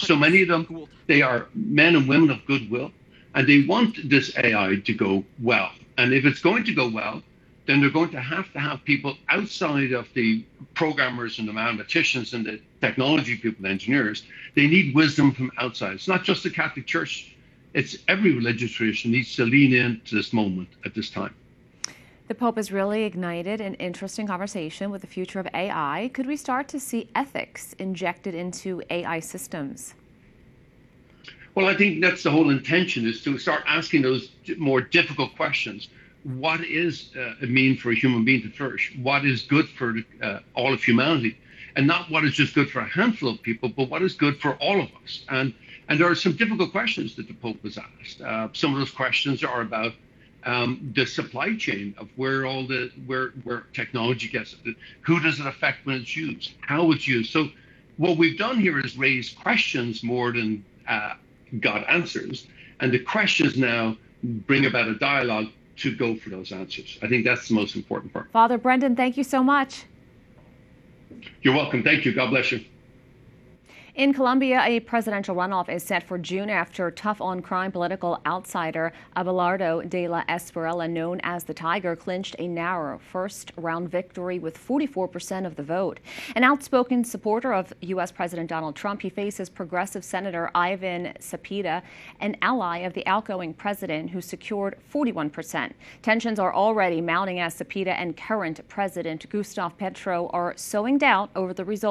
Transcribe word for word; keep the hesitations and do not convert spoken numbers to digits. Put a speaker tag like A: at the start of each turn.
A: So many of them, they are men and women of goodwill, and they want this A I to go well. And if it's going to go well, then they're going to have to have people outside of the programmers and the mathematicians and the technology people, the engineers. They need wisdom from outside. It's not just the Catholic Church. It's every religious tradition needs to lean into this moment at this time.
B: The Pope has really ignited an interesting conversation with the future of A I. Could we start to see ethics injected into A I systems?
A: Well, I think that's the whole intention, is to start asking those more difficult questions. What is uh, it mean for a human being to flourish? What is good for uh, all of humanity? And not what is just good for a handful of people, but what is good for all of us? And and there are some difficult questions that the Pope has asked. Uh, some of those questions are about um, the supply chain of where all the where where technology gets it. Who does it affect when it's used? How it's used? So what we've done here is raise questions more than uh, got answers, and the questions now bring about a dialogue to go for those answers. I think that's the most important part.
B: Father Brendan, thank you so much.
A: You're welcome. Thank you. God bless you.
B: In Colombia, a presidential runoff is set for June after tough-on-crime political outsider Abelardo de la Espriella, known as the Tiger, clinched a narrow first-round victory with forty-four percent of the vote. An outspoken supporter of U S President Donald Trump, he faces progressive Senator Ivan Cepeda, an ally of the outgoing president, who secured forty-one percent. Tensions are already mounting as Cepeda and current President Gustavo Petro are sowing doubt over the result.